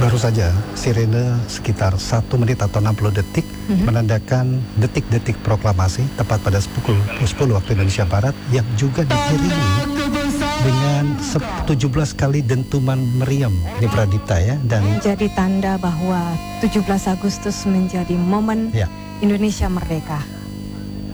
Baru saja sirene sekitar 1 menit atau 60 detik menandakan detik-detik proklamasi tepat pada pukul 10 waktu Indonesia Barat, yang juga diiringi dengan 17 kali dentuman meriam. Ini Pradipta ya, dan menjadi tanda bahwa 17 Agustus menjadi momen Indonesia merdeka.